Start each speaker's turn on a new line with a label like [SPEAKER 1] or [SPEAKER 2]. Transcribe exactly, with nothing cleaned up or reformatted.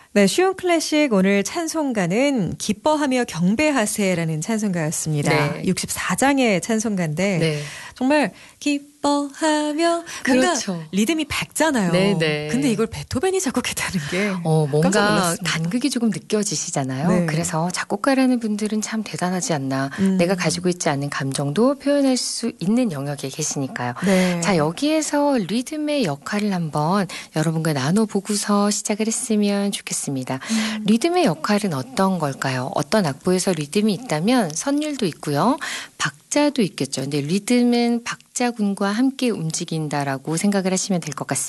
[SPEAKER 1] 네, 쉬운 클래식 오늘 찬송가는 기뻐하며 경배하세라는 찬송가였습니다.
[SPEAKER 2] 네.
[SPEAKER 1] 육십사 장의 찬송가인데
[SPEAKER 2] 네.
[SPEAKER 1] 정말 기뻐하며 뭔가
[SPEAKER 2] 그렇죠.
[SPEAKER 1] 리듬이 밝잖아요.
[SPEAKER 2] 네네.
[SPEAKER 1] 근데 이걸 베토벤이 작곡했다는 게
[SPEAKER 2] 어,
[SPEAKER 1] 깜짝
[SPEAKER 2] 뭔가
[SPEAKER 1] 놀랐습니다.
[SPEAKER 2] 간극이 조금 느껴지시잖아요.
[SPEAKER 1] 네.
[SPEAKER 2] 그래서 작곡가라는 분들은 참 대단하지 않나.
[SPEAKER 1] 음.
[SPEAKER 2] 내가 가지고 있지 않은 감정도 표현할 수 있는 영역에 계시니까요.
[SPEAKER 1] 네.
[SPEAKER 2] 자, 여기에서 리듬의 역할을 한번 여러분과 나눠보고서 시작을 했으면 좋겠습니다.
[SPEAKER 1] 음.
[SPEAKER 2] 리듬의 역할은 어떤 걸까요? 어떤 악보에서 리듬이 있다면 선율도 있고요. 박자도 있겠죠. 근데 리듬은 박자군과 함께 움직인다라고 생각을 하시면 될 것 같습니다.